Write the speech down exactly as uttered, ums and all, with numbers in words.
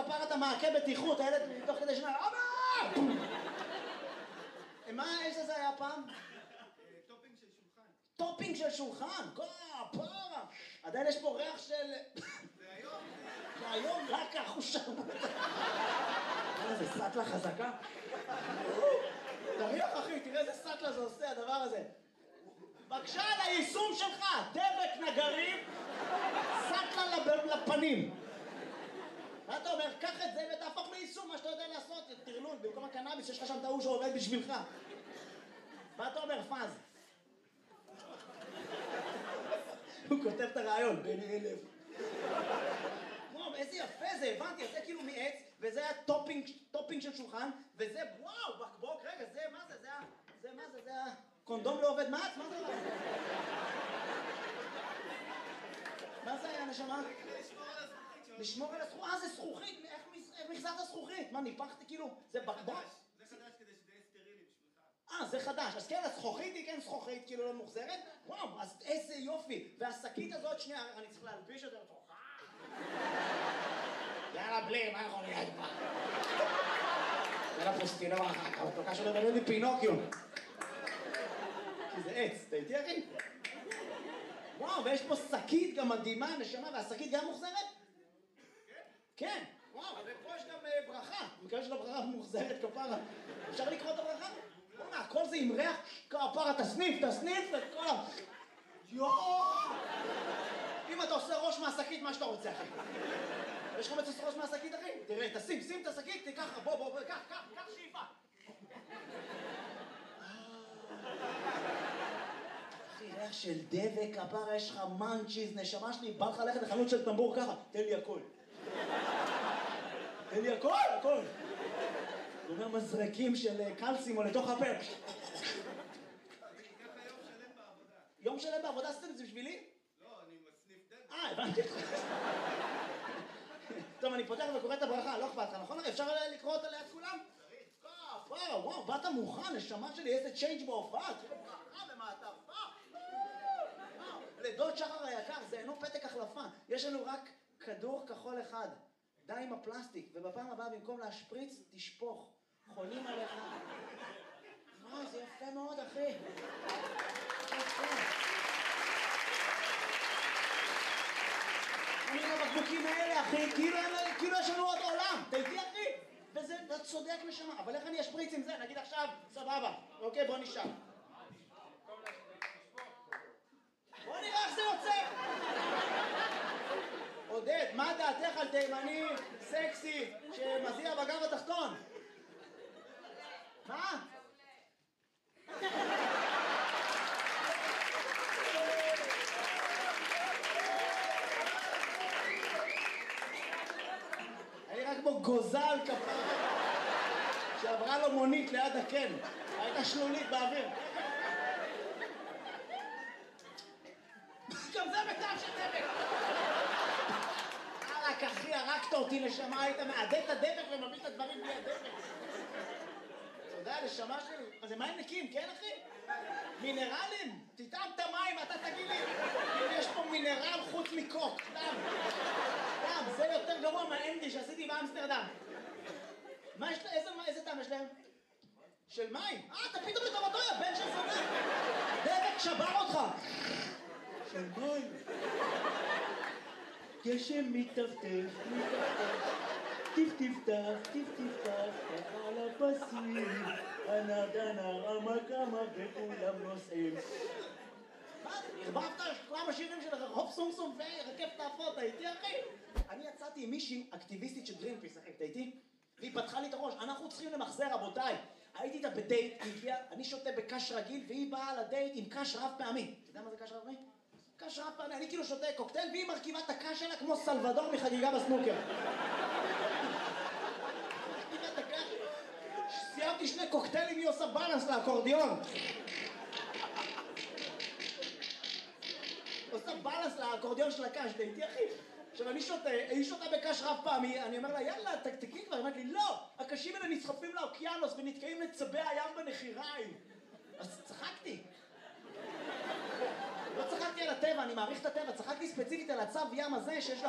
כפר אתה מעקה בטיחות, הילד תוך כדי שנה, אבא! מה, איזה זה היה פעם? טופינג של שולחן. טופינג של שולחן, כפרה! עדיין יש פה ריח של... והיום... והיום רק החושר. איזה סטלה חזקה. תריח אחי, תראה איזה סטלה זה עושה הדבר הזה. בבקשה על היישום שלך, דבק נגרים, סטלה לפנים. מה אתה אומר? קח את זה ותהפוך ליישום מה שאתה יודע לעשות, תרלול, במקום הקנאביס שיש לך שם טעו שעובד בשבילך. מה אתה אומר, פאז? הוא כותב את הרעיון, בני אלף. וואו, איזה יפה זה, הבנתי, זה כאילו מעץ, וזה היה טופינג, טופינג של שולחן, וזה, וואו, בקבוק, רגע, זה, מה זה, זה, זה, מה זה, זה, קונדום לא עובד מעץ, מה זה? מה זה היה, נשמה? לשמור על הזכוכית. לשמור על הזכוכית, אה, זה זכוכית, איך מחזרת הזכוכית? מה, ניפחתי כאילו, זה בקבוק? זה חדש כדי שזה יהיה סטרילי בשבילך. אה, זה חדש, אז כן, הזכוכית היא כן זכוכית, כאילו לא מוחזרת? וואו, אז איזה יופי, והשקית הזאת, שנייה, אני צריך להלביש את זה לתוכה. יאללה, בלי, מה יכול להיות כבר? יאללה, פוסטינור אחר כך, תוקע שלו בלב לי פינוקיו. כי זה עץ, אתה איתי אחי? וואו, ויש פה שקית גם מדהימה, נשמה, והשקית גם מוחזרת? כן. כן, וואו, ופה יש גם ברכה, מקווה של הברכה מוחזרת כפרה. אפשר לקרוא את הברכה? בוא'נה, הכל זה עם ריח, כפרה, תסניף, תסניף, את כל ה... יואו! אם אתה עושה ראש מהשקית, מה שאתה רוצה, אחי. יש לך מצוס ראש מהשקית, אחי? תראה, תשים, שים את השקית, תיקח, בוא, בוא, בוא, קח, קח, קח שאיפה. אחי, ריח של דבק, כפרה, יש לך מנצ'יז, נשמה שלי, בא לך ללכת לחנות של טמבור ככה, תן לי הכל. תן לי הכל, הכל. הוא אומר מזרקים של קלסימו לתוך הפה. זה ככה יום שלם בעבודה. יום שלם בעבודה עשיתם את זה בשבילי? לא, אני מסניף דבק. אה, הבנתי אותך. טוב, אני פותח וקורא את הברכה, לא אכפת לך, נכון? אפשר לקרוא אותה ליד כולם? צריך. וואו, וואו, באת מוכן, נשמה שלי, איזה צ'יינג' בהופעה, תראה ברכה במעטפה. לדוד שחר היקר, זה אינו פתק החלפה, יש לנו רק כדור כחול אחד. די עם הפלסטיק, ובפעם הבאה במקום להשפריץ, תשפוך. חולים עליך. וואי, זה יפה מאוד, אחי. יפה. אני עם הבקבוקים האלה, אחי, כאילו יש לנו עוד עולם. אתה איתי, אחי? וזה, אתה צודק נשמה. אבל איך אני אשפריץ עם זה? נגיד עכשיו, סבבה. אוקיי, בוא נשאר. בוא נראה איך זה יוצא. עודד, מה דעתך על תימני סקסי שמזיע בגב התחתון? מה? אני רק כמו גוזל כפרה שעברה לו מונית ליד הקן, הייתה שלולית באוויר. גם זה בטעם של דבק. רק אחי, הרגת אותי נשמה, היית מעדד את הדבק ומביא את הדברים בלי הדבק. אתה יודע, נשמה שלי, זה מים נקיים, כן אחי? מינרלים? תטעם את המים, אתה תגיד לי, אם יש פה מינרל חוץ מקוק, דם. דם, זה יותר גרוע מהאנדי שעשיתי באמסטרדם. מה יש להם? איזה טעם יש להם? של מים? אה, אתה פתאום לטובתו, יא בן של זונה. דבק שבר אותך. של מים. גשם מטפטף, מטפטף, טיפ-טיפטף, טיפ-טיפטף, ככה על הפסים, הנר דנר, המקמה וכולם נוסעים. מה? הרבבת כמה שירים של הופ סום סום ורקף תעפות, הייתי אחי? אני יצאתי עם מישהי אקטיביסטית של גרינפיס, אחי, אתה איתי? והיא פתחה לי את הראש, אנחנו צריכים למחזר, רבותיי. הייתי איתה בדייט, היא הגיעה, אני שותה בקש רגיל, והיא באה לדייט עם קש רב פעמי. אתה יודע מה זה קש רב פעמי? קש רב פעמי, אני כאילו שותה קוקטייל, והיא מרכיבה את הקש שלה כמו סלבדור מחגיגה בסנוקר. סיימתי שני קוקטיילים, היא עושה בלנס לאקורדיון. עושה בלנס לאקורדיון של הקש, דייתי אחי. עכשיו אני שותה, היא שותה בקש רב פעמי, אני אומר לה, יאללה, תקתקי כבר, היא אומרת לי, לא, הקשים האלה נסחפים לאוקיינוס ונתקעים לצבי הים בנחיריים. אז צחקתי. לא צחקתי על הטבע, אני מעריך את הטבע, צחקתי ספציפית על הצב ים הזה שיש לה